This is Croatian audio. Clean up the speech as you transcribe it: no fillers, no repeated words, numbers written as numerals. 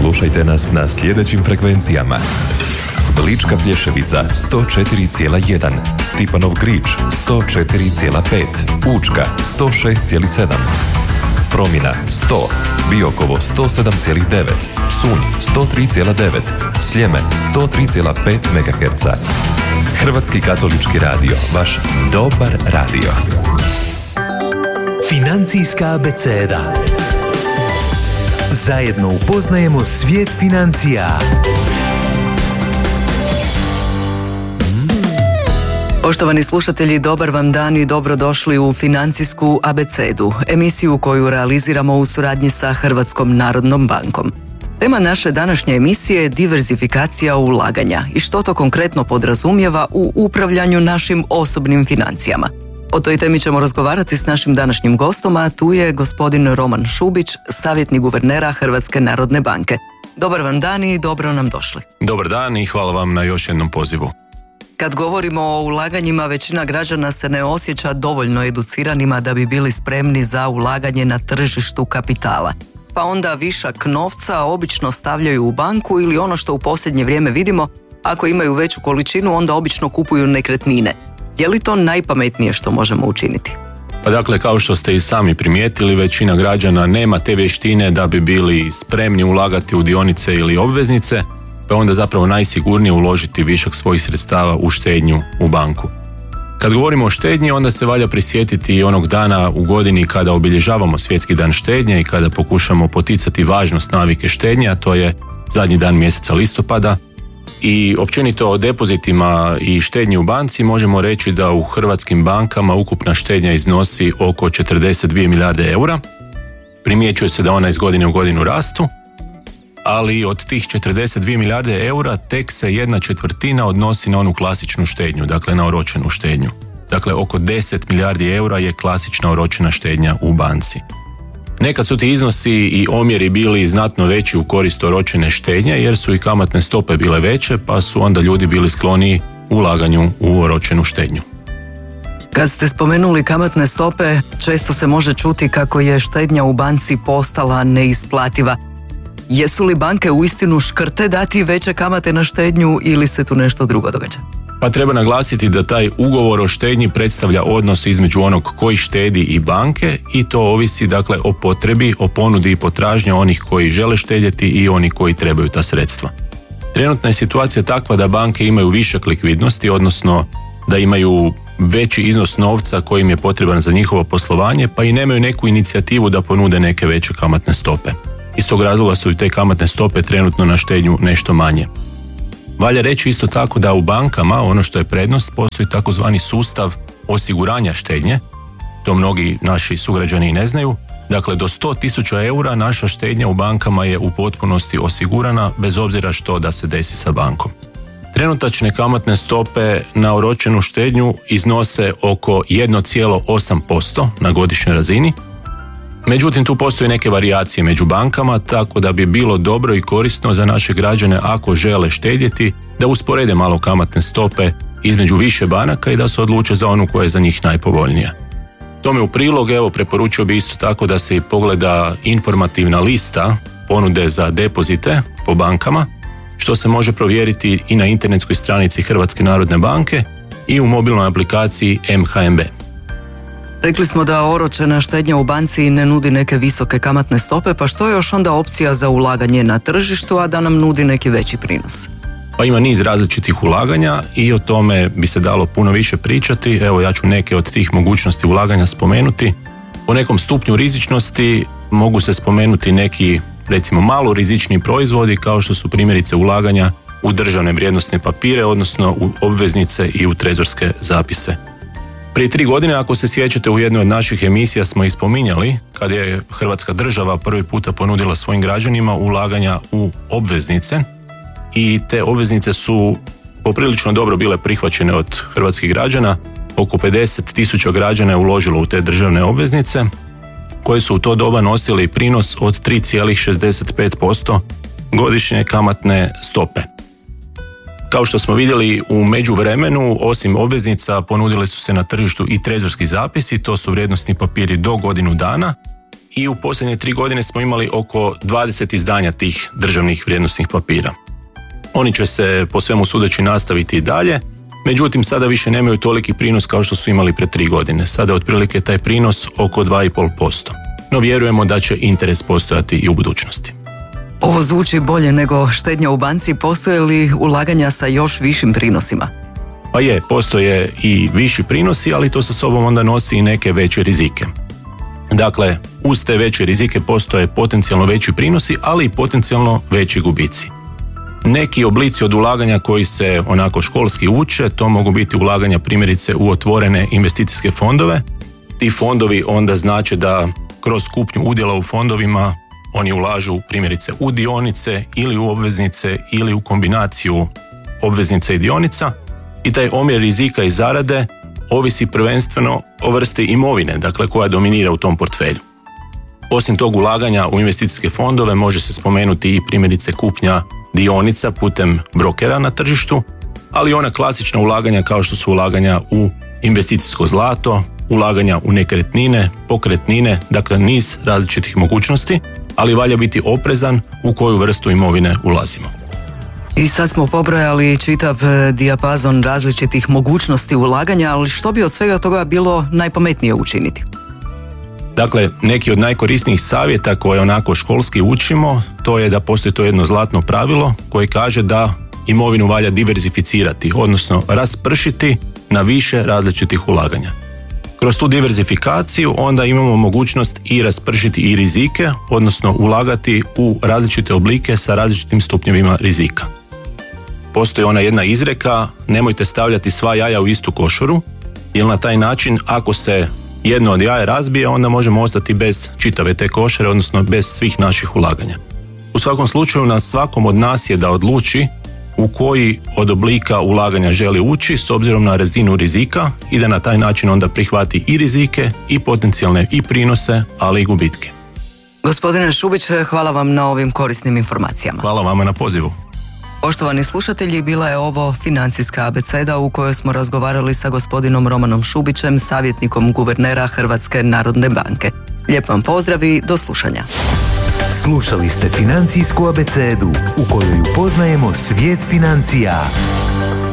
Slušajte nas na sljedećim frekvencijama: Lička Plješevica 104,1, Stipanov Grič 104,5, Učka 106,7, Promina 100, Biokovo 107,9, Psunj 103,9, Sljeme 103,5 MHz. Hrvatski katolički radio, vaš dobar radio. Financijska abeceda. Zajedno upoznajemo svijet financija. Poštovani slušatelji, dobar vam dan i dobrodošli u Financijsku abecedu, emisiju koju realiziramo u suradnji sa Hrvatskom narodnom bankom. Tema naše današnje emisije je diverzifikacija ulaganja i što to konkretno podrazumijeva u upravljanju našim osobnim financijama. O toj temi ćemo razgovarati s našim današnjim gostom, a tu je gospodin Roman Šubić, savjetnik guvernera Hrvatske narodne banke. Dobar vam dan i dobro nam došli. Dobar dan i hvala vam na još jednom pozivu. Kad govorimo o ulaganjima, većina građana se ne osjeća dovoljno educiranima da bi bili spremni za ulaganje na tržištu kapitala. Pa onda višak novca obično stavljaju u banku ili ono što u posljednje vrijeme vidimo, ako imaju veću količinu, onda obično kupuju nekretnine. Je li to najpametnije što možemo učiniti? Pa dakle, kao što ste i sami primijetili, većina građana nema te vještine da bi bili spremni ulagati u dionice ili obveznice, pa onda zapravo najsigurnije uložiti višak svojih sredstava u štednju u banku. Kad govorimo o štednji, onda se valja prisjetiti i onog dana u godini kada obilježavamo Svjetski dan štednje i kada pokušamo poticati važnost navike štednje, a to je zadnji dan mjeseca listopada. I općenito o depozitima i štednji u banci možemo reći da u hrvatskim bankama ukupna štednja iznosi oko 42 milijarde eura. Primjećuje se da ona iz godine u godinu rastu, ali od tih 42 milijarde eura tek se 1/4 odnosi na onu klasičnu štednju, dakle na oročenu štednju. Dakle, oko 10 milijardi eura je klasična oročena štednja u banci. Nekad su ti iznosi i omjeri bili znatno veći u korist oročene štednje jer su i kamatne stope bile veće, pa su onda ljudi bili skloniji ulaganju u oročenu štednju. Kad ste spomenuli kamatne stope, često se može čuti kako je štednja u banci postala neisplativa. Jesu li banke uistinu škrte dati veće kamate na štednju ili se tu nešto drugo događa? Pa treba naglasiti da taj ugovor o štednji predstavlja odnos između onog koji štedi i banke i to ovisi dakle o potrebi, o ponudi i potražnji onih koji žele štedjeti i oni koji trebaju ta sredstva. Trenutna je situacija takva da banke imaju višak likvidnosti, odnosno da imaju veći iznos novca koji im je potreban za njihovo poslovanje, pa i nemaju neku inicijativu da ponude neke veće kamatne stope. Iz tog razloga su i te kamatne stope trenutno na štednju nešto manje. Valja reći isto tako da u bankama, ono što je prednost, postoji takozvani sustav osiguranja štednje. To mnogi naši sugrađani i ne znaju. Dakle, do 100.000 eura naša štednja u bankama je u potpunosti osigurana, bez obzira što da se desi sa bankom. Trenutačne kamatne stope na oročenu štednju iznose oko 1,8% na godišnjoj razini. Međutim, tu postoje neke varijacije među bankama, tako da bi bilo dobro i korisno za naše građane ako žele štedjeti, da usporede malo kamatne stope između više banaka i da se odluče za onu koja je za njih najpovoljnija. Tome u prilog, preporučio bi isto tako da se i pogleda informativna lista ponude za depozite po bankama, što se može provjeriti i na internetskoj stranici Hrvatske narodne banke i u mobilnoj aplikaciji mHNB. Rekli smo da oročena štednja u banci ne nudi neke visoke kamatne stope, pa što je još onda opcija za ulaganje na tržištu, a da nam nudi neki veći prinos? Pa ima niz različitih ulaganja i o tome bi se dalo puno više pričati. Evo, ja ću neke od tih mogućnosti ulaganja spomenuti. Po nekom stupnju rizičnosti mogu se spomenuti neki, recimo, malo rizični proizvodi kao što su primjerice ulaganja u državne vrijednosne papire, odnosno u obveznice i u trezorske zapise. Prije 3 godine, ako se sjećate, u jednoj od naših emisija smo i spominjali kad je Hrvatska država prvi puta ponudila svojim građanima ulaganja u obveznice i te obveznice su poprilično dobro bile prihvaćene od hrvatskih građana. Oko 50.000 građana je uložilo u te državne obveznice koje su u to doba nosile prinos od 3,65% godišnje kamatne stope. Kao što smo vidjeli u međuvremenu, osim obveznica ponudile su se na tržištu i trezorski zapisi, to su vrijednosni papiri do godinu dana i u posljednje 3 godine smo imali oko 20 izdanja tih državnih vrijednosnih papira. Oni će se po svemu sudeći nastaviti i dalje, međutim sada više nemaju toliki prinos kao što su imali pred 3 godine. Sada je otprilike taj prinos oko 2,5%. No vjerujemo da će interes postojati i u budućnosti. Ovo zvuči bolje nego štednja u banci. Postoje li ulaganja sa još višim prinosima? Pa postoje i viši prinosi, ali to sa sobom onda nosi i neke veće rizike. Dakle, uz te veće rizike postoje potencijalno veći prinosi, ali i potencijalno veći gubici. Neki oblici od ulaganja koji se onako školski uče, to mogu biti ulaganja primjerice u otvorene investicijske fondove. Ti fondovi onda znače da kroz kupnju udjela u fondovima oni ulažu primjerice u dionice ili u obveznice ili u kombinaciju obveznica i dionica i taj omjer rizika i zarade ovisi prvenstveno o vrsti imovine, dakle koja dominira u tom portfelju. Osim tog ulaganja u investicijske fondove može se spomenuti i primjerice kupnja dionica putem brokera na tržištu, ali ona klasična ulaganja kao što su ulaganja u investicijsko zlato, ulaganja u nekretnine, pokretnine, dakle niz različitih mogućnosti, ali valja biti oprezan u koju vrstu imovine ulazimo. I sad smo pobrojali čitav dijapazon različitih mogućnosti ulaganja, ali što bi od svega toga bilo najpametnije učiniti? Dakle, neki od najkorisnijih savjeta koje onako školski učimo, to je da postoji to jedno zlatno pravilo koje kaže da imovinu valja diverzificirati, odnosno raspršiti na više različitih ulaganja. Kroz tu diverzifikaciju onda imamo mogućnost i raspršiti i rizike, odnosno ulagati u različite oblike sa različitim stupnjevima rizika. Postoji ona jedna izreka, nemojte stavljati sva jaja u istu košaru, jer na taj način ako se jedno od jaja razbije, onda možemo ostati bez čitave te košare, odnosno bez svih naših ulaganja. U svakom slučaju na svakom od nas je da odluči u koji od oblika ulaganja želi ući s obzirom na razinu rizika i da na taj način onda prihvati i rizike i potencijalne i prinose, ali i gubitke. Gospodine Šubić, hvala vam na ovim korisnim informacijama. Hvala vama na pozivu. Poštovani slušatelji, bila je ovo Financijska abeceda u kojoj smo razgovarali sa gospodinom Romanom Šubićem, savjetnikom guvernera Hrvatske narodne banke. Lijep vam pozdrav i do slušanja. Slušali ste Financijsku abecedu u kojoj upoznajemo svijet financija.